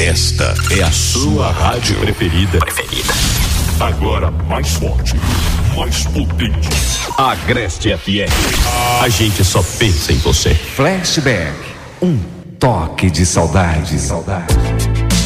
Esta é a sua rádio preferida. Agora mais forte, mais potente. Agreste FM. A gente só pensa em você. Flashback. Um toque de saudade.